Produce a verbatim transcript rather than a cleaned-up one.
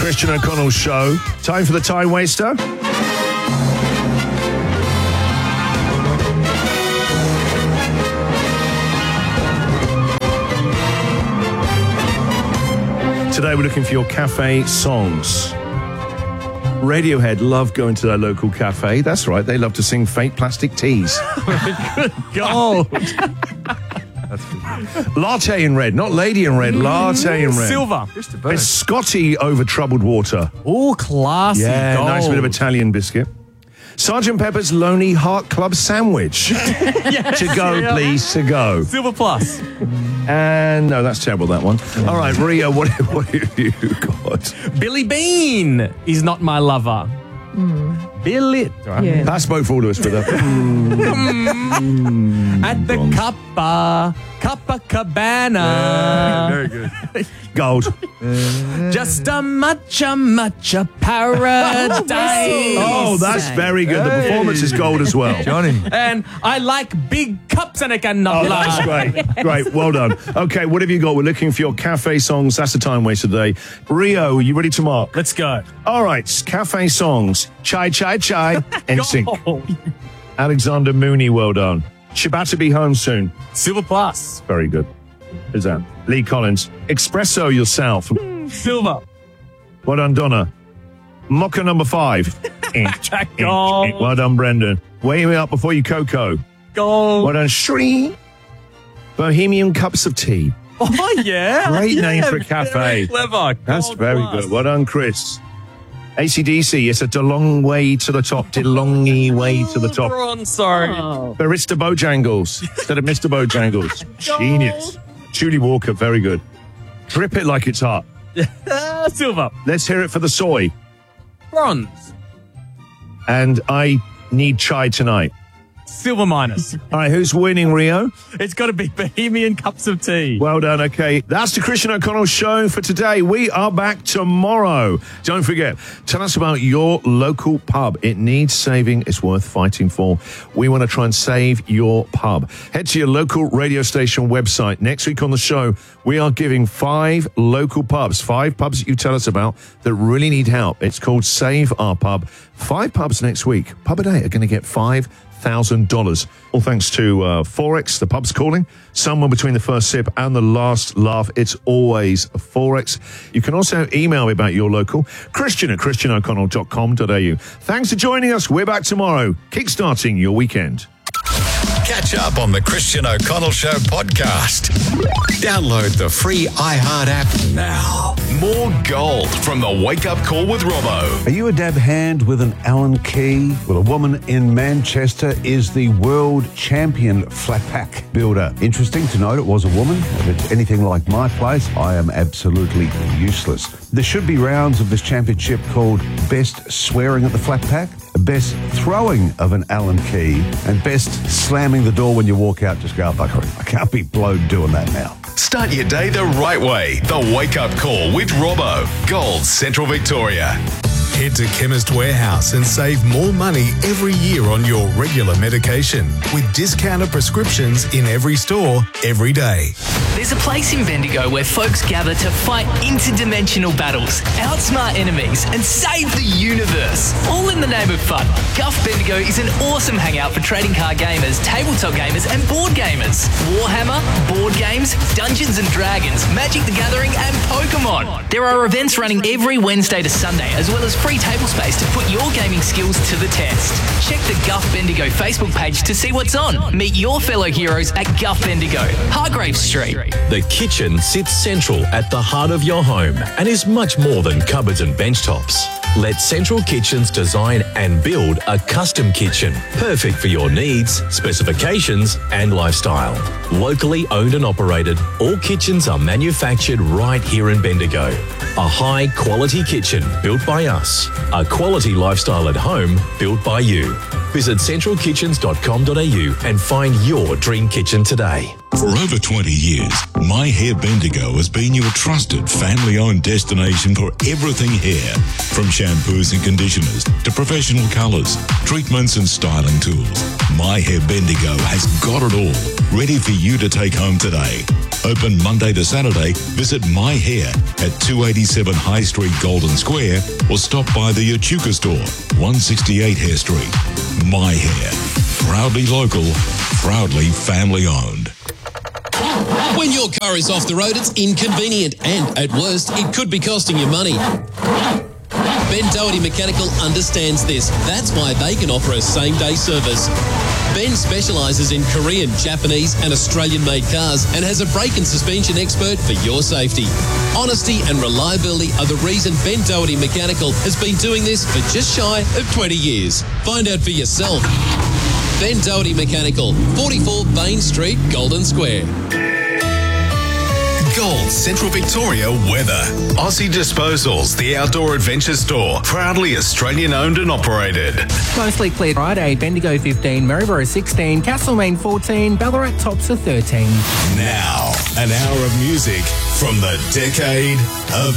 Christian O'Connell Show. Time for the Time Waster. Today we're looking for your cafe songs. Radiohead love going to their local cafe. That's right, they love to sing Fake Plastic Teas. Good God. Latte in red, not lady in red, latte in red. Silver. Biscotti over troubled water. Oh, classy. Yeah, gold. nice bit of Italian biscuit. Sergeant Pepper's Lonely Heart Club Sandwich. Yes, to go, yeah. please, to go. Silver plus. And no, that's terrible, that one. All right, Rio, what, what have you got? Billy Bean is not my lover. Mm. Billy. Yeah. Pass spoke for all of us with a... At the Cuppa, Copacabana. Very good. Gold. Just a matcha, matcha paradise. Oh, that's very good. The performance is gold as well. Johnny. And I like big cups and I cannot Oh, lie. that's great. Great. Well done. Okay, what have you got? We're looking for your cafe songs. That's the time waster today. Rio, are you ready to mark? Let's go. All right, cafe songs. Chai, chai, chai. N sync. Go. Alexander Mooney, well done. Shabbat to be home soon. Silver plus. Very good. Who's that? Lee Collins. Espresso yourself. Silver. Well done, Donna. Mocha number five. Jack Gold. Well done, Brendan. Weigh me up before you cocoa. Gold. Well done, Shree. Bohemian Cups of Tea. Oh, yeah. Great name Yeah, for a cafe. very Clever. That's Gold very plus. good. Well done, Chris. A C D C, it's a DeLong way to the top. DeLongy way to the top. Bronze, sorry. Oh. Barista Bojangles instead of Mister Bojangles. Genius. Julie Walker, very good. Drip it like it's hot. Ah, silver. Let's hear it for the soy. Bronze. And I need chai tonight. Silver minus. All right, who's winning, Rio? It's got to be Bohemian Cups of Tea. Well done, okay. That's the Christian O'Connell Show for today. We are back tomorrow. Don't forget, tell us about your local pub. It needs saving. It's worth fighting for. We want to try and save your pub. Head to your local radio station website. Next week on the show, we are giving five local pubs, five pubs that you tell us about that really need help. It's called Save Our Pub. Five pubs next week. Pub a day are going to get five thousand dollars. All thanks to uh, Forex, the pub's calling. Somewhere between the first sip and the last laugh, it's always Forex. You can also email me about your local, Christian at christian o'connell dot com dot a u. Thanks for joining us. We're back tomorrow, kickstarting your weekend. Catch up on the Christian O'Connell Show podcast. Download the free iHeart app now. More gold from the Wake Up Call with Robbo. Are you a dab hand with an Allen key? Well, a woman in Manchester is the world champion flat pack builder. Interesting to note it was a woman. If it's anything like my place, I am absolutely useless. There should be rounds of this championship called Best Swearing at the Flat Pack, Best Throwing of an Allen Key, and Best Slamming the Door when you walk out. Just go, oh, bugger it. I can't be blowed doing that now. Start your day the right way. The Wake Up Call with Robbo. Gold Central Victoria. Head to Chemist Warehouse and save more money every year on your regular medication with discounted prescriptions in every store, every day. There's a place in Bendigo where folks gather to fight interdimensional battles, outsmart enemies, and save the universe. All in the name of fun. Guff Bendigo is an awesome hangout for trading card gamers, tabletop gamers, and board gamers. Warhammer, board games, Dungeons and Dragons, Magic the Gathering, and Pokemon. There are events running every Wednesday to Sunday, as well as free table space to put your gaming skills to the test. Check the Guff Bendigo Facebook page to see what's on. Meet your fellow heroes at Guff Bendigo, Hargrave Street. The kitchen sits central at the heart of your home and is much more than cupboards and bench tops. Let Central Kitchens design and build a custom kitchen, perfect for your needs, specifications, and lifestyle. Locally owned and operated, all kitchens are manufactured right here in Bendigo. A high-quality kitchen built by us. A quality lifestyle at home built by you. Visit central kitchens dot com dot a u and find your dream kitchen today. For over twenty years, My Hair Bendigo has been your trusted family-owned destination for everything hair. From shampoos and conditioners to professional colours, treatments and styling tools. My Hair Bendigo has got it all, ready for you to take home today. Open Monday to Saturday. Visit My Hair at two eighty-seven High Street, Golden Square, or stop by the Echuca store, one sixty-eight Hare Street. My Hair. Proudly local, proudly family owned. When your car is off the road, it's inconvenient and, at worst, it could be costing you money. Ben Doherty Mechanical understands this. That's why they can offer a same-day service. Ben specialises in Korean, Japanese and Australian-made cars and has a brake and suspension expert for your safety. Honesty and reliability are the reason Ben Doherty Mechanical has been doing this for just shy of twenty years. Find out for yourself. Ben Doherty Mechanical, forty-four Bain Street, Golden Square. Gold Central Victoria weather. Aussie Disposals, the outdoor adventure store, proudly Australian owned and operated. Mostly clear Friday, Bendigo fifteen, Maryborough sixteen, Castlemaine fourteen, Ballarat tops are thirteen. Now, an hour of music from the decade of